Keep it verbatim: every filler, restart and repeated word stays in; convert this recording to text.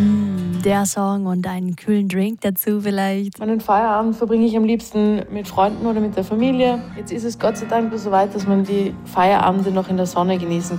Mm, der Song und einen kühlen Drink dazu vielleicht. Meinen Feierabend verbringe ich am liebsten mit Freunden oder mit der Familie. Jetzt ist es Gott sei Dank so weit, dass man die Feierabende noch in der Sonne genießen